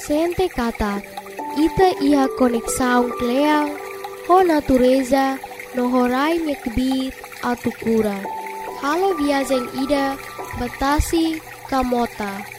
sente kata ita ia konek saung kleang ho natureza no horai mekbit atukura. Halo viajeng ida batasi kamota.